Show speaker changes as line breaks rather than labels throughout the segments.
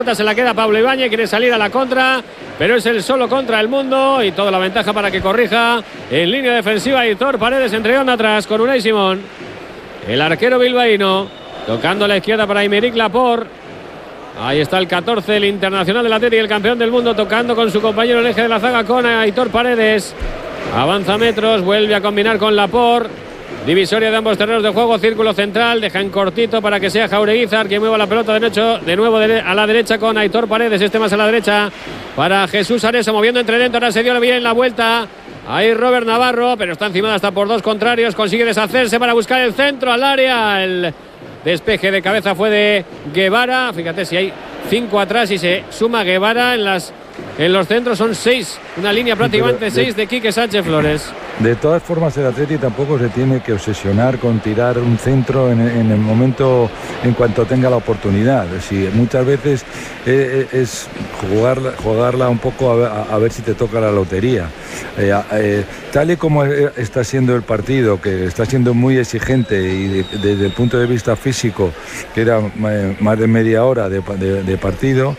Se la queda Pablo Ibáñez, quiere salir a la contra, pero es el solo contra el mundo y toda la ventaja para que corrija en línea defensiva Aitor Paredes, entregando atrás con Unai Simón. El arquero bilbaíno tocando a la izquierda para Aymeric Laporte. Ahí está el 14, el internacional del Atleti y el campeón del mundo, tocando con su compañero en el eje de la zaga con Aitor Paredes. Avanza metros, vuelve a combinar con Laporte. Divisoria de ambos terrenos de juego, círculo central, deja en cortito para que sea Jaureguizar quien mueva la pelota de nuevo a la derecha con Aitor Paredes, este más a la derecha para Jesús Areza, moviendo entre dentro, ahora se dio bien la vuelta. Ahí Robert Navarro, pero está encimada hasta por dos contrarios, consigue deshacerse para buscar el centro al área. El despeje de cabeza fue de Guevara, fíjate si hay 5 atrás y se suma Guevara en los centros, son 6, una línea prácticamente 6 de Quique Sánchez Flores.
De todas formas, el Atleti tampoco se tiene que obsesionar con tirar un centro en el momento, en cuanto tenga la oportunidad. Muchas veces es jugarla un poco a ver si te toca la lotería. Tal y como está siendo el partido, que está siendo muy exigente y desde el punto de vista físico, que era más de media hora de partido,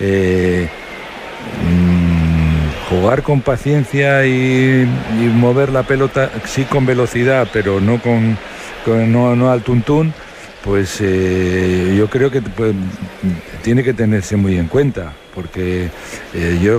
jugar con paciencia y mover la pelota, sí con velocidad, pero no al tuntún, pues yo creo que tiene que tenerse muy en cuenta, porque yo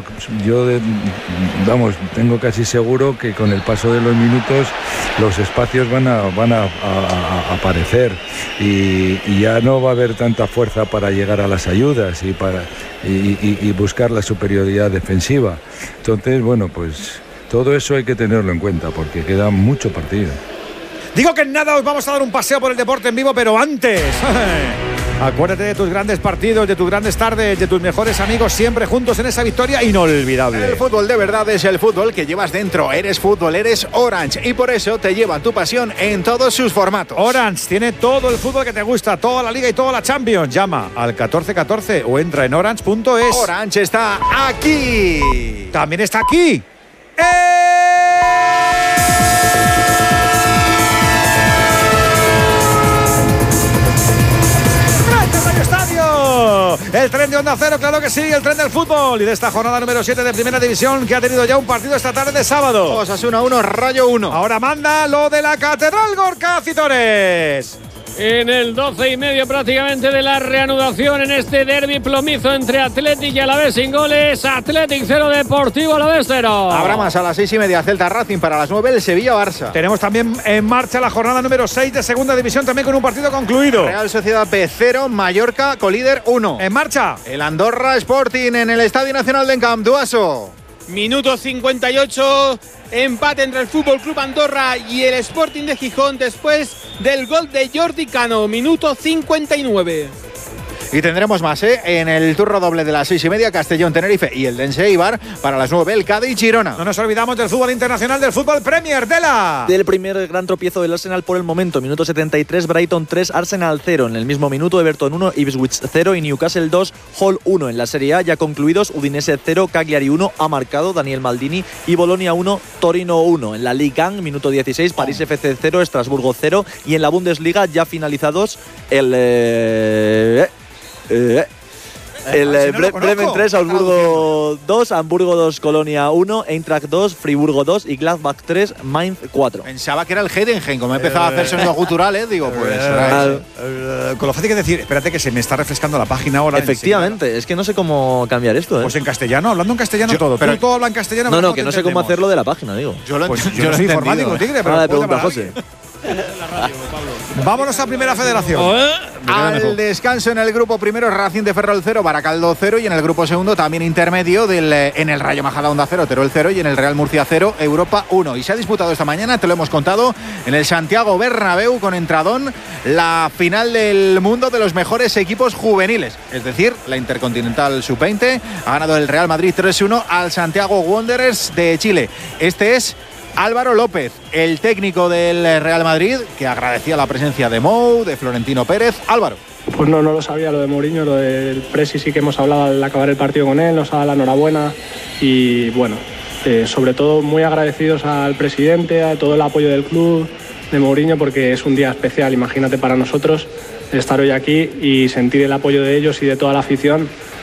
tengo casi seguro que con el paso de los minutos los espacios van a aparecer y ya no va a haber tanta fuerza para llegar a las ayudas y buscar la superioridad defensiva. Entonces, bueno, pues todo eso hay que tenerlo en cuenta porque queda mucho partido.
Digo que en nada os vamos a dar un paseo por el deporte en vivo, pero antes acuérdate de tus grandes partidos, de tus grandes tardes, de tus mejores amigos, siempre juntos en esa victoria inolvidable.
El fútbol de verdad es el fútbol que llevas dentro. Eres fútbol, eres Orange, y por eso te lleva tu pasión en todos sus formatos.
Orange tiene todo el fútbol que te gusta, toda la Liga y toda la Champions. Llama al 1414 o entra en orange.es.
Orange está aquí.
También está aquí. El tren de Onda Cero, claro que sí, el tren del fútbol y de esta jornada número 7 de Primera División, que ha tenido ya un partido esta tarde de sábado.
Osasuna 1, Rayo 1.
Ahora manda lo de la Catedral Gorka Citores.
En el 12:30 prácticamente de la reanudación en este derbi plomizo entre Athletic y Alavés sin goles. Athletic 0, Deportivo Alavés 0.
Habrá más a las 6:30 Celta Racing, para las 9 el Sevilla-Barça.
Tenemos también en marcha la jornada número 6 de Segunda División, también con un partido concluido.
Real Sociedad B 0, Mallorca colíder 1.
En marcha
el Andorra Sporting en el Estadio Nacional de Camp Duaso.
Minuto 58, empate entre el Fútbol Club Andorra y el Sporting de Gijón después del gol de Jordi Cano, minuto 59.
Y tendremos más en el turno doble de las 6:30, Castellón-Tenerife y el Dense Eibar. Para las 9 el Cádiz-Girona.
No nos olvidamos del fútbol internacional, del fútbol Premier,
del primer gran tropiezo del Arsenal por el momento. Minuto 73, Brighton 3, Arsenal 0. En el mismo minuto, Everton 1, Ipswich 0 y Newcastle 2, Hull 1. En la Serie A ya concluidos, Udinese 0, Cagliari 1, ha marcado Daniel Maldini, y Bolonia 1, Torino 1. En la Ligue 1, minuto 16, París FC 0, Estrasburgo 0. Y en la Bundesliga ya finalizados el Bremen 3, Augsburgo 2, Hamburgo 2, Colonia 1, Eintracht 2, Friburgo 2 y Gladbach 3, Mainz 4.
Pensaba que era el Heidenheim, como empezaba a hacer sonidos guturales, digo, pues
con lo fácil que decir, espérate que se me está refrescando la página ahora.
Efectivamente, es que no sé cómo cambiar esto.
Pues en castellano, hablando en castellano todo. Pero todo habla en castellano.
No, que no sé cómo hacerlo de la página, digo.
Yo no soy informático, tigre, pero
le pregunto a José.
Vámonos a Primera Federación.
Al descanso en el grupo primero, Racing de Ferrol 0, Baracaldo 0, y en el grupo segundo también intermedio en el Rayo Majadahonda 0, Teruel 0 y en el Real Murcia 0, Europa 1. Y se ha disputado esta mañana, te lo hemos contado, en el Santiago Bernabéu con entradón, la final del mundo de los mejores equipos juveniles, es decir, la Intercontinental Sub-20. Ha ganado el Real Madrid 3-1 al Santiago Wanderers de Chile. Este es Álvaro López, el técnico del Real Madrid, que agradecía la presencia de Mou, de Florentino Pérez. Álvaro.
Pues no lo sabía, lo de Mourinho, lo del Presi sí que hemos hablado al acabar el partido con él, nos ha dado la enhorabuena y bueno, sobre todo muy agradecidos al presidente, a todo el apoyo del club, de Mourinho, porque es un día especial, imagínate, para nosotros estar hoy aquí y sentir el apoyo de ellos y de toda la afición.